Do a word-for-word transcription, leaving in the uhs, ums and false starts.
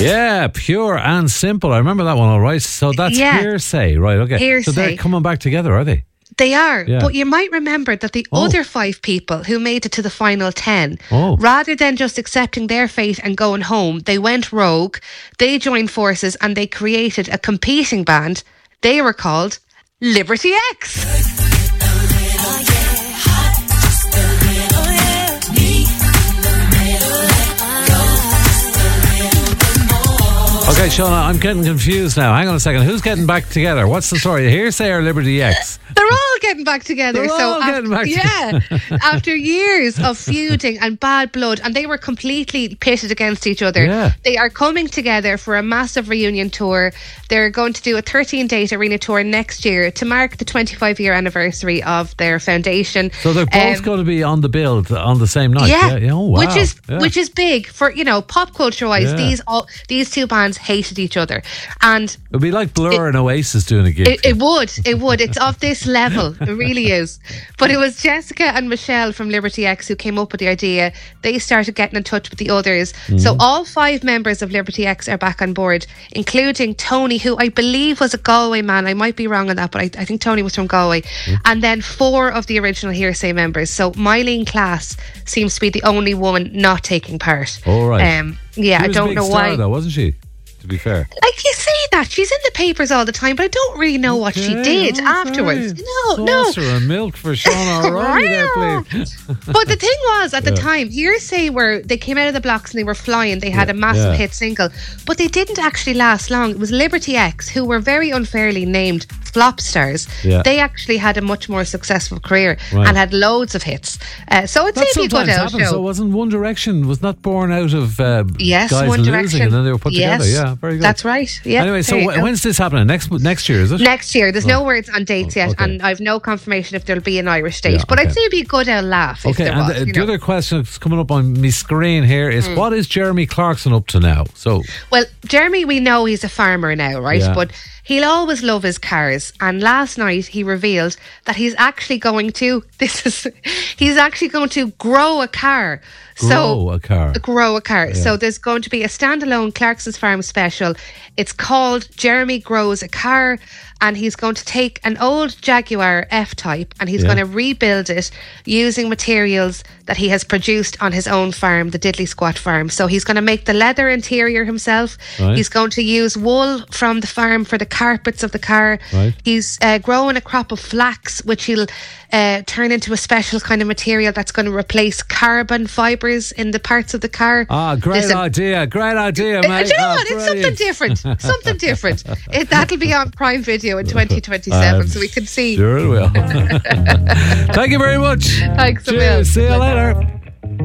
Yeah, Pure and Simple. I remember that one all right. So that's Yeah. Hearsay. Right, okay. Hearsay. So they're coming back together, are they? They are, Yeah. but you might remember that the Oh. other five people who made it to the final ten, Oh. rather than just accepting their fate and going home, they went rogue, they joined forces and they created a competing band. They were called Liberty X. Okay, Shauna, I'm getting confused now. Hang on a second. Who's getting back together? What's the story? Hearsay or Liberty X? They're all getting back together. They're so all af- getting back yeah, after years of feuding and bad blood, and they were completely pitted against each other. Yeah. They are coming together for a massive reunion tour. They're going to do a thirteen-date arena tour next year to mark the twenty-five year anniversary of their foundation. So they're both Um, going to be on the bill on the same night. Yeah, yeah. Oh, wow. which is Yeah. which is big for, you know, pop culture wise. Yeah. These all these two bands hated each other, and It'd be like Blur It- and Oasis doing a gig. It, it would, it would. It's of this level. It really is. But it was Jessica and Michelle from Liberty X who came up with the idea. They started getting in touch with the others. So all five members of Liberty X are back on board, including Tony, who I believe was a Galway man. I might be wrong on that, but I, I think Tony was from Galway. And then four of the original Hearsay members. So Mylene Class seems to be the only woman not taking part. All right. Um, yeah, She I was a don't big know star, why. though, wasn't she? To be fair. Like you say that, she's in the papers all the time, but I don't really know what she Okay, did oh, afterwards. sorry. No, no. Saucer of milk for Shauna O'Reilly there, please. But the thing was, at the time, Hearsay were, they came out of the blocks and they were flying. They had Yeah, a massive yeah. hit single, but they didn't actually last long. It was Liberty X, who were very unfairly named flop stars. Yeah. They actually had a much more successful career Right. and had loads of hits. Uh, so I'd That say be a good sometimes out happens. So show. wasn't One Direction, was not born out of uh, Yes, guys One losing Direction. and then they were put Yes, together? Yeah, very good. That's right. Yeah. Anyway, so there you wh- go. when's this happening? Next next year, is it? Next year. There's no words on dates yet, okay. and I've no confirmation if there'll be an Irish date. Yeah, but okay. I'd say it'd be a good old laugh if Okay, there and was. the, you the know. other question that's coming up on my screen here is Mm. what is Jeremy Clarkson up to now? So, Well, Jeremy, we know he's a farmer now, right? Yeah. But he'll always love his cars. And last night he revealed that he's actually going to, this is, he's actually going to grow a car. grow so, a car. grow a car. So there's going to be a standalone Clarkson's Farm special. It's called Jeremy Grows a Car, and he's going to take an old Jaguar F-Type and he's Yeah. going to rebuild it using materials that he has produced on his own farm, the Diddley Squat Farm. So he's going to make the leather interior himself. Right. He's going to use wool from the farm for the carpets of the car. Right. He's uh, growing a crop of flax, which he'll uh, turn into a special kind of material that's going to replace carbon fibres in the parts of the car. Ah, great Listen, idea. Great idea, uh, mate. do you know Ah, what? It's something brilliant. different. Something different. It, that'll be on Prime Video in twenty twenty-seven, I'm so we can see. Sure it will. Thank you very much. Thanks a Cheers. million. See you later.